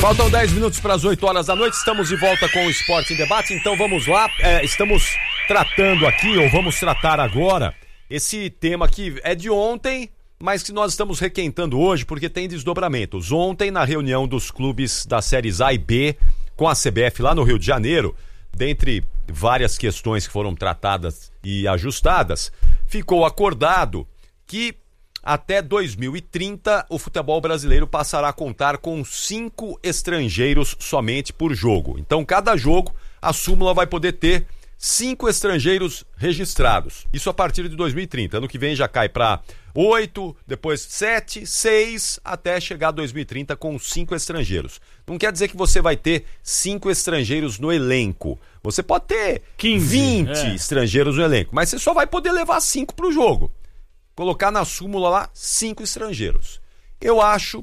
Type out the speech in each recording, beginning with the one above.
Faltam 10 minutos para as 8 horas da noite, estamos de volta com o Esporte em Debate, então vamos lá, estamos tratando aqui, ou vamos tratar agora, esse tema que é de ontem, mas que nós estamos requentando hoje porque tem desdobramentos. Ontem, na reunião dos clubes das séries A e B com a CBF lá no Rio de Janeiro, dentre várias questões que foram tratadas e ajustadas, ficou acordado que até 2030, o futebol brasileiro passará a contar com 5 estrangeiros somente por jogo. Então, cada jogo, a súmula vai poder ter 5 estrangeiros registrados. Isso a partir de 2030. Ano que vem já cai para 8, depois 7, 6, até chegar a 2030 com 5 estrangeiros. Não quer dizer que você vai ter 5 estrangeiros no elenco. Você pode ter 20 estrangeiros no elenco, mas você só vai poder levar 5 para o jogo. Colocar na súmula lá 5 estrangeiros. Eu acho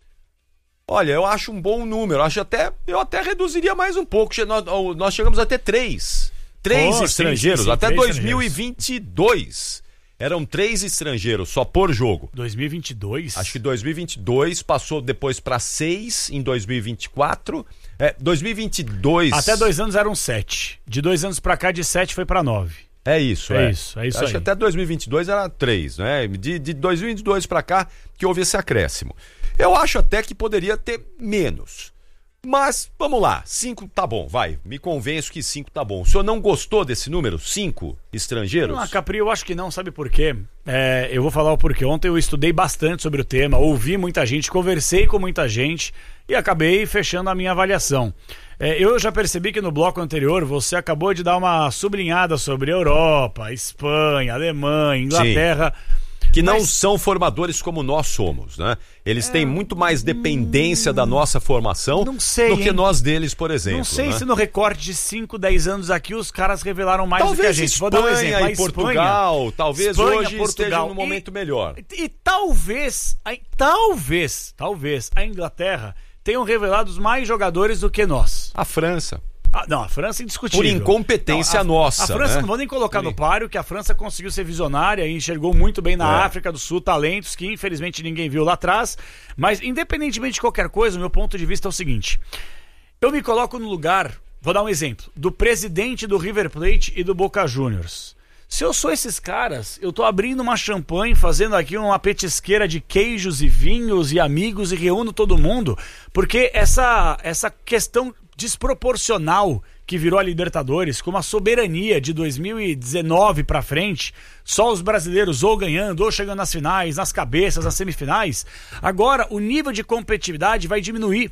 um bom número. Eu até reduziria mais um pouco. Nós chegamos a ter 3 estrangeiros. Sim, até 2022. Eram 3 estrangeiros só por jogo. 2022? Acho que 2022 passou depois para 6 em 2024. 2022. Até 2 anos eram 7. De 2 anos para cá, de 7 foi para 9. É isso Acho aí. Que até 2022 era 3, né? De 2022 para cá que houve esse acréscimo. Eu acho até que poderia ter menos. Mas, vamos lá, 5 tá bom, vai. Me convenço que 5 tá bom. O senhor não gostou desse número? 5 estrangeiros? Não, Capri, eu acho que não, sabe por quê? Eu vou falar o porquê. Ontem eu estudei bastante sobre o tema, ouvi muita gente, conversei com muita gente e acabei fechando a minha avaliação. Eu já percebi que no bloco anterior você acabou de dar uma sublinhada sobre Europa, Espanha, Alemanha, Inglaterra. Sim. Que não são formadores como nós somos, né? Eles têm muito mais dependência da nossa formação do que nós deles, por exemplo. Não sei, né? Se no recorte de 5, 10 anos aqui os caras revelaram mais do que a gente. Vou dar um exemplo. E Portugal, talvez hoje estejam num momento melhor. E talvez a Inglaterra tenham revelado mais jogadores do que nós. A França. Não, a França é indiscutível. Por incompetência nossa. A França, né? Não vou nem colocar no páreo que a França conseguiu ser visionária e enxergou muito bem na África do Sul talentos que infelizmente ninguém viu lá atrás. Mas independentemente de qualquer coisa, o meu ponto de vista é o seguinte. Eu me coloco no lugar, vou dar um exemplo, do presidente do River Plate e do Boca Juniors. Se eu sou esses caras, eu tô abrindo uma champanhe, fazendo aqui uma petisqueira de queijos e vinhos e amigos e reúno todo mundo, porque essa questão desproporcional que virou a Libertadores, com uma soberania de 2019 pra frente, só os brasileiros ou ganhando, ou chegando nas finais, nas cabeças, nas semifinais, agora o nível de competitividade vai diminuir.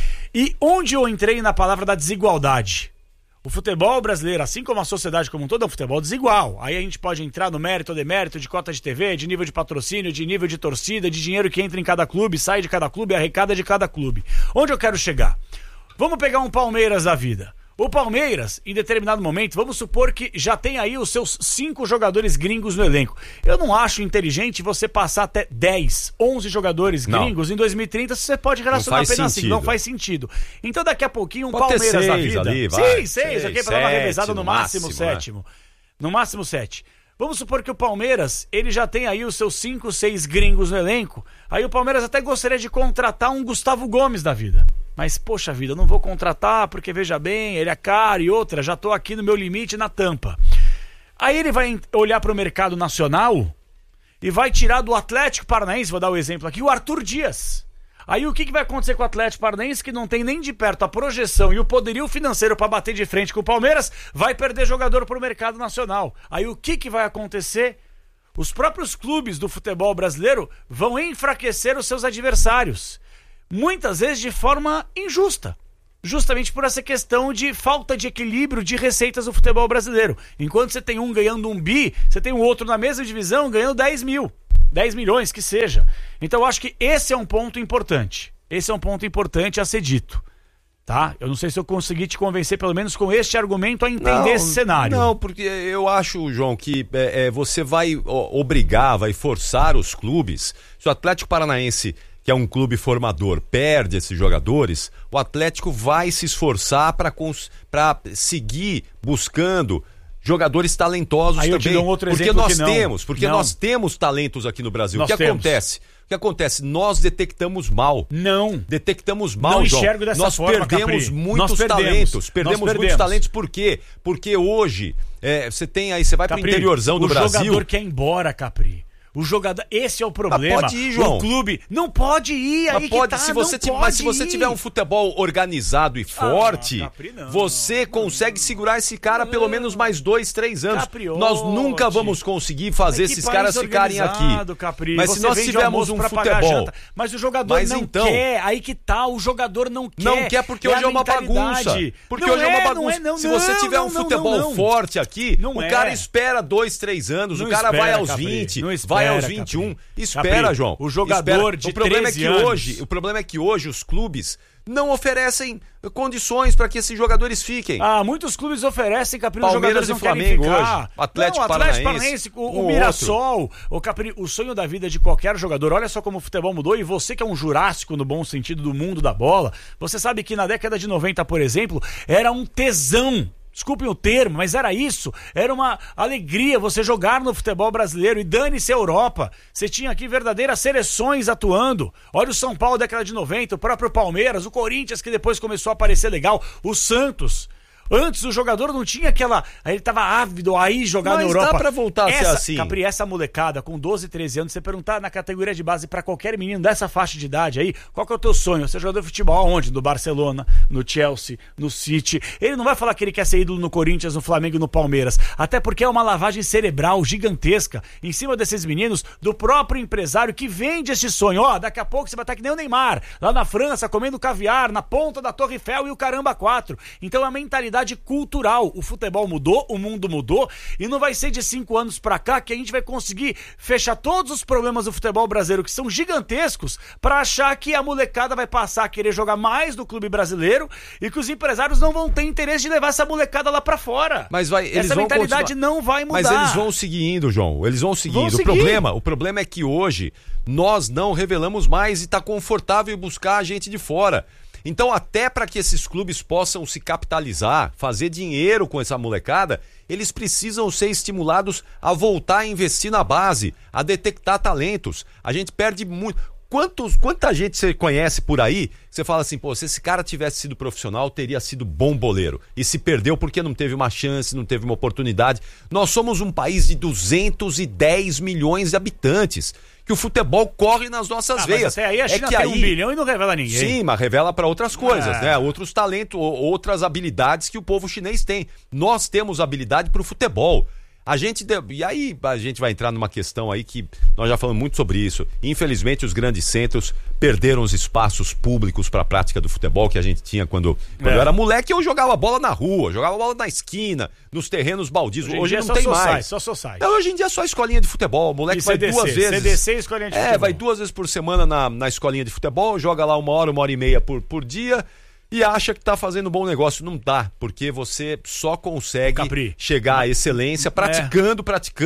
E onde eu entrei na palavra da desigualdade? O futebol brasileiro, assim como a sociedade como um todo, é um futebol desigual. Aí a gente pode entrar no mérito ou demérito de cota de TV, de nível de patrocínio, de nível de torcida, de dinheiro que entra em cada clube, sai de cada clube, arrecada de cada clube. Onde eu quero chegar? Vamos pegar um Palmeiras da vida. O Palmeiras, em determinado momento, vamos supor que já tem aí os seus 5 jogadores gringos no elenco. Eu não acho inteligente você passar até 10, 11 jogadores gringos em 2030, se você pode relacionar apenas 5. Não faz sentido. Então daqui a pouquinho pode Palmeiras da vida. Ali, vai. Sim, 6, ok, pra dar uma revezada no máximo 7. No máximo 7. Vamos supor que o Palmeiras, ele já tem aí os seus 5, 6 gringos no elenco. Aí o Palmeiras até gostaria de contratar um Gustavo Gomes da vida. Mas, poxa vida, eu não vou contratar porque, veja bem, ele é caro e outra, já tô aqui no meu limite na tampa. Aí ele vai olhar para o mercado nacional e vai tirar do Atlético Paranaense, vou dar o exemplo aqui, o Arthur Dias. Aí o que vai acontecer com o Atlético Paranaense, que não tem nem de perto a projeção e o poderio financeiro para bater de frente com o Palmeiras, vai perder jogador para o mercado nacional. Aí o que vai acontecer? Os próprios clubes do futebol brasileiro vão enfraquecer os seus adversários. Muitas vezes de forma injusta, justamente por essa questão de falta de equilíbrio de receitas do futebol brasileiro. Enquanto você tem um ganhando 1 bi, você tem o outro na mesma divisão ganhando 10 milhões que seja. Então eu acho que esse é um ponto importante. Esse é um ponto importante a ser dito. Tá? Eu não sei se eu consegui te convencer, pelo menos com este argumento, a entender esse cenário. Não, porque eu acho, João, que você vai obrigar, vai forçar os clubes. Se o Atlético Paranaense, que é um clube formador, perde esses jogadores, o Atlético vai se esforçar para seguir buscando jogadores talentosos aí também. Eu te dou um outro exemplo nós temos talentos aqui no Brasil. O que acontece? Nós detectamos mal. Não. Detectamos mal, não João. Enxergo dessa nós forma, perdemos muitos talentos. Perdemos muitos talentos. Por quê? Porque hoje, você vai pro interiorzão do Brasil. O jogador quer ir embora, Capri. O jogador, esse é o problema. Mas pode ir, João. O clube não pode ir, aí pode, que tá, mas se você tiver um futebol organizado e forte, Capri, você consegue segurar esse cara pelo menos mais 2, 3 anos. Capriote. Nós nunca vamos conseguir fazer esses caras ficarem aqui. Capri. Mas se nós tivermos um futebol... Mas o jogador não quer, aí que tá, o jogador não quer. Não quer porque hoje é uma bagunça. Porque hoje é uma bagunça. Se você tiver um futebol forte aqui, o cara espera 2, 3 anos, o cara vai aos 20, vai aos 21, espera, João. O jogador de 13 anos. O problema é que hoje os clubes não oferecem condições para que esses jogadores fiquem. Muitos clubes oferecem, Capri, os Palmeiras jogadores não e Flamengo querem ficar. hoje. Atlético Paranaense, o Mirassol, o Capri, o sonho da vida de qualquer jogador. Olha só como o futebol mudou, e você que é um jurássico no bom sentido do mundo da bola, você sabe que na década de 90, por exemplo, era um tesão. Desculpem o termo, mas era isso. Era uma alegria você jogar no futebol brasileiro. E dane-se a Europa. Você tinha aqui verdadeiras seleções atuando. Olha o São Paulo, década de 90, o próprio Palmeiras, o Corinthians, que depois começou a aparecer legal, o Santos. Antes o jogador não tinha aquela... Ele tava ávido a ir jogar na Europa. Mas dá pra voltar a ser assim. Capri, essa molecada com 12, 13 anos, você perguntar na categoria de base pra qualquer menino dessa faixa de idade aí, qual que é o teu sonho? Você é jogador de futebol aonde? No Barcelona, no Chelsea, no City. Ele não vai falar que ele quer ser ídolo no Corinthians, no Flamengo e no Palmeiras. Até porque é uma lavagem cerebral gigantesca em cima desses meninos, do próprio empresário que vende esse sonho. Daqui a pouco você vai estar que nem o Neymar, lá na França, comendo caviar, na ponta da Torre Eiffel e o caramba 4. Então é a mentalidade cultural. O futebol mudou, o mundo mudou, e não vai ser de 5 anos pra cá que a gente vai conseguir fechar todos os problemas do futebol brasileiro, que são gigantescos, pra achar que a molecada vai passar a querer jogar mais no clube brasileiro e que os empresários não vão ter interesse de levar essa molecada lá pra fora. Mas essa mentalidade não vai mudar. Mas eles vão seguindo, João. Eles vão seguindo. O problema é que hoje nós não revelamos mais e tá confortável buscar a gente de fora. Então, até para que esses clubes possam se capitalizar, fazer dinheiro com essa molecada, eles precisam ser estimulados a voltar a investir na base, a detectar talentos. A gente perde muito. Quanta gente você conhece por aí, você fala assim, se esse cara tivesse sido profissional, teria sido bom boleiro. E se perdeu porque não teve uma chance, não teve uma oportunidade. Nós somos um país de 210 milhões de habitantes. Que o futebol corre nas nossas veias. Mas até aí a China tem 1 bilhão e não revela ninguém. Sim, mas revela para outras coisas, né? Outros talentos, outras habilidades que o povo chinês tem. Nós temos habilidade para o futebol. E aí a gente vai entrar numa questão aí que nós já falamos muito sobre isso. Infelizmente os grandes centros perderam os espaços públicos para a prática do futebol que a gente tinha quando eu era moleque. Eu jogava bola na rua, jogava bola na esquina, nos terrenos baldios. Hoje não tem mais. Só society. Então, hoje em dia é só escolinha de futebol. O moleque vai CDC, 2 vezes. CDC e escolinha de futebol. Vai 2 vezes por semana na escolinha de futebol, joga lá 1 hora e meia por dia. E acha que tá fazendo um bom negócio. Não dá, porque você só consegue chegar à excelência praticando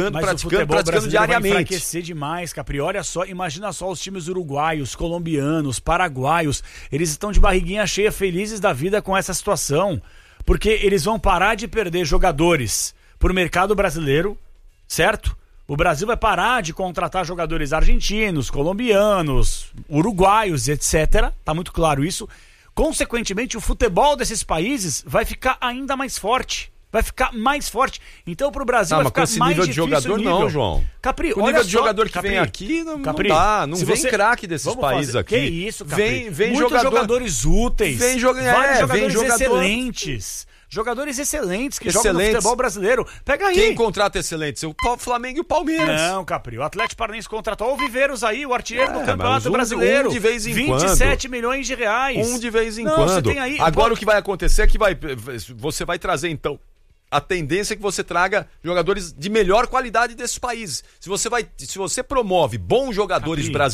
diariamente. Vai enfraquecer demais, Capri. Olha só, imagina só os times uruguaios, colombianos, paraguaios. Eles estão de barriguinha cheia, felizes da vida com essa situação. Porque eles vão parar de perder jogadores pro mercado brasileiro, certo? O Brasil vai parar de contratar jogadores argentinos, colombianos, uruguaios, etc. Tá muito claro isso. Consequentemente, o futebol desses países vai ficar ainda mais forte. Vai ficar mais forte. Então, pro Brasil vai ficar mais difícil. Mas com esse nível de jogador, não, João. Capri, o nível de jogador que vem aqui não dá. Não vem craque desses países aqui. Que isso, Capri? Vem muitos jogadores úteis. Vários jogadores excelentes. Jogadores excelentes que jogam no futebol brasileiro. Pega aí. Quem contrata excelentes? O Flamengo e o Palmeiras. Não, Capri. O Atlético Paranaense contratou o Viveiros aí, o artilheiro do Campeonato Brasileiro. De vez em 27 milhões de reais. De vez em quando. Você tem aí, agora o que vai acontecer é que você vai trazer, então, a tendência é que você traga jogadores de melhor qualidade desses países. Se você promove bons jogadores brasileiros,